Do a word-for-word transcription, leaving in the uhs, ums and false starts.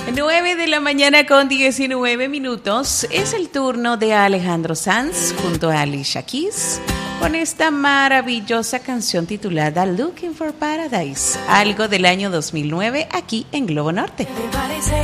nueve de la mañana con diecinueve minutos. Es el turno de Alejandro Sanz junto a Alicia Keys con esta maravillosa canción titulada Looking for Paradise, algo del año dos mil nueve aquí en Globo Norte.